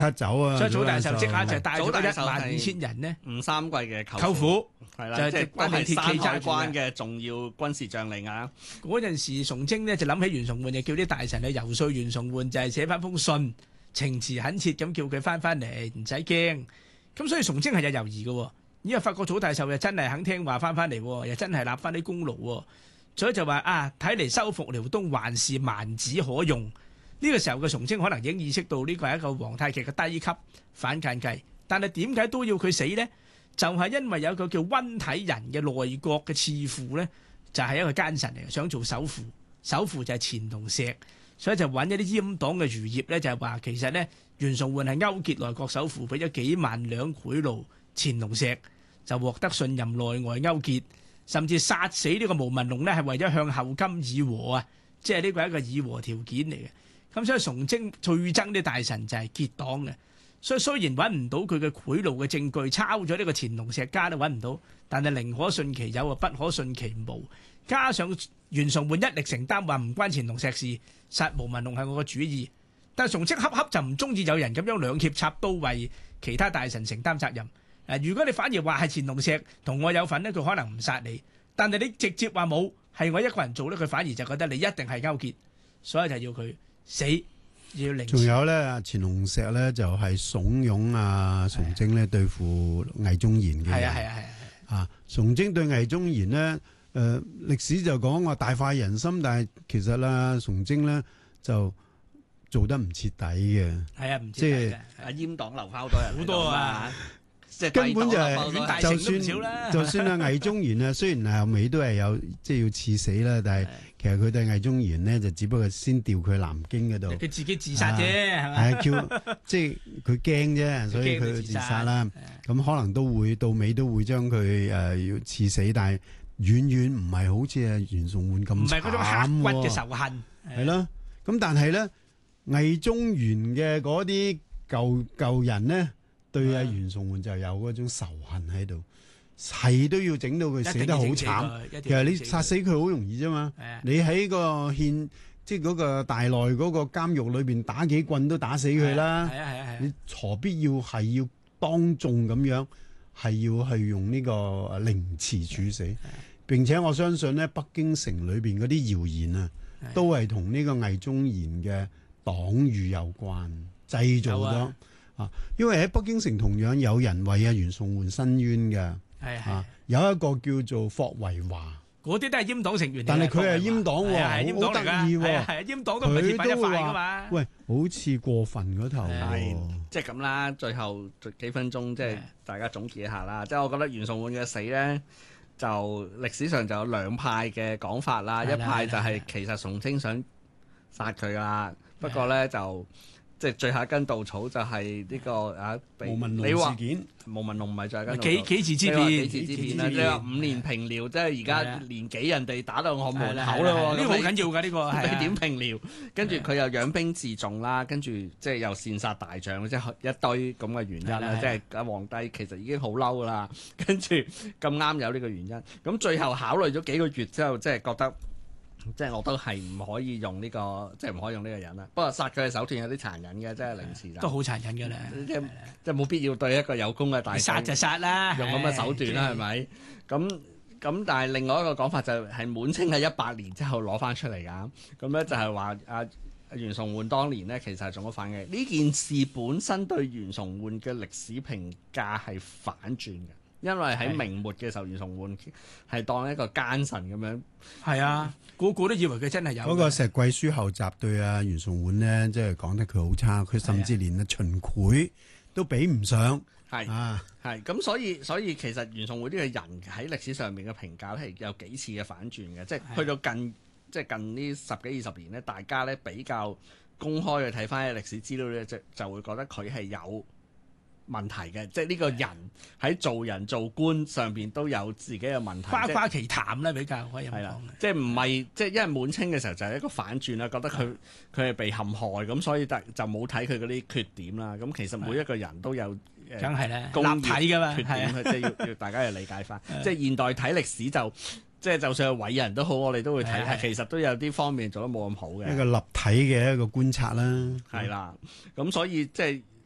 走啊！ 所以祖大壽即刻就帶咗12000人呢， 吳三桂嘅舅父係啦，即係都係山海關嘅重要軍事將領啊！ 嗰陣時崇禎呢就諗起袁崇煥，就叫啲大臣去游說袁崇煥，就係寫翻封信，情詞懇切咁叫佢翻嚟，唔使驚。咁所以崇禎係有猶豫嘅，因為發覺祖大壽又真係肯聽話翻嚟，又真係立翻啲功勞，所以就話睇嚟收復遼東還是蠻子可用。呢個時候嘅崇禎可能已經意識到呢個係一個皇太極嘅低級反間計，但係點解都要佢死呢？就係因為有一個叫溫體仁嘅內閣嘅次輔呢，就係一個奸臣嚟嘅，想做首輔，首輔就係錢同石，所以就揾一啲閹黨嘅餘孽呢，就係話其實呢，袁崇煥係勾結內閣首輔，俾咗幾萬兩賄賂錢同石，就獲得信任，內外勾結，甚至殺死呢個毛文龍呢，係為咗向後金議和啊，即係呢個係一個議和條件嚟嘅。咁所以崇禎最憎啲大臣就係結黨嘅，所以雖然揾唔到佢嘅賄賂嘅證據，抄咗呢個錢同石家都揾唔到，但係寧可信其有啊，不可信其無。加上袁崇煥一力承擔話唔關錢同石事，殺毛文龍係我個主意，但係崇禎恰就唔中意有人咁樣兩肋插刀為其他大臣承擔責任。如果你反而話係錢同石同我有份呢，佢可能唔殺你，但係你直接話冇係我一個人做呢，佢反而就覺得你一定係勾結，所以就要佢死，要凌遲。 仲有咧，錢同石咧就係慫恿崇禎咧對付魏忠賢嘅人。係崇禎對魏忠賢呢，歷史就講話大快人心，但係其實啦，崇禎咧就做得唔徹底嘅。係唔徹底嘅。 閹黨留翻好多人， 好多啊！ 根本就係就算魏忠賢啊，雖然係後尾都係有即係要賜死啦，但係其實佢對魏忠賢呢，就只不過先調佢南京嗰度， 佢自己自殺啫，係咪？ 係叫即係佢驚啫，所以佢自殺啦。咁可能都會到尾都會將佢要賜死，但係遠遠唔係好似阿袁崇煥咁慘，唔係嗰種刻骨嘅仇恨，係咯。咁但係咧，魏忠賢嘅嗰啲舊人呢，對阿袁崇煥就有嗰種仇恨喺度，係都要整到佢死得好慘。其實你殺死佢好容易啫嘛，你喺個即係嗰個大內嗰個監獄裏邊打幾棍都打死佢啦。你何必要係要當眾咁樣係要去用呢個凌遲處死？並且我相信咧，北京城裏邊嗰啲謠言啊，都係同呢個魏忠賢嘅黨羽有關，製造咗。因為喺北京城同樣有人為阿袁崇煥申冤嘅，有一個叫做霍維華， 嗰啲都係閹黨成員， 但係佢係閹黨喎，好得意喎， 閹黨都唔係鐵板一塊噶嘛。 喂，好似過分嗰頭喎， 即係咁啦。最後幾分鐘，即係大家總結一下啦。即係我覺得袁崇煥嘅死咧，就歷史上就有兩派嘅講法啦。一派就係其實崇禎想殺佢啦，不過咧就。即係最後一根稻草就係呢個毛文龍事件。 毛文龍唔係最後一根稻草。 幾字之片？ 幾字之片啦？你話5年平遼，即係而家年紀人哋打到我門口啦喎。 呢個好緊要㗎，呢個你點平遼？跟住佢又養兵自重啦，跟住即係又擅殺大將，即係一堆咁嘅原因啦。即係阿皇帝其實已經好嬲㗎啦，跟住咁啱有呢個原因。咁最後考慮咗幾個月之後，即係覺得。即係我都係唔可以用呢個，即係唔可以用呢個人啦。不過殺佢嘅手段有啲殘忍嘅，即係凌遲都好殘忍嘅啦。 即係冇必要對一個有功嘅大將殺就殺啦， 用咁嘅手段啦，係咪？咁但係另外一個講法就係滿清係100年之後攞翻出嚟㗎。咁咧就係話阿袁崇煥當年咧其實係中咗反嘅。呢件事本身對袁崇煥嘅歷史評價係反轉嘅。因為喺明末嘅時候，袁崇煥係當一個奸臣咁樣。係啊，個個都以為佢真係有。嗰個石貴書後集對阿袁崇煥呢，即係講得佢好差，佢甚至連秦檜都比唔上。係咁，所以其實袁崇煥呢個人喺歷史上面嘅評價係有幾次嘅反轉嘅，即係去到近呢10幾20年呢，大家咧比較公開去睇翻啲歷史資料咧，就會覺得佢係有問題嘅，即係呢個人喺做人做官上邊都有自己嘅問題，誇誇其談咧比較可以咁講。即係唔係即係因為滿清嘅時候就係一個反轉啦，覺得佢係被陷害咁，所以就冇睇佢嗰啲缺點啦。咁其實每一個人都有梗係咧立體噶嘛缺點，即係要大家要理解翻。即係現代睇歷史就即係就算係偉人都好，我哋都會睇下，其實都有啲方面做得冇咁好嘅。一個立體嘅一個觀察啦，係啦。咁所以即係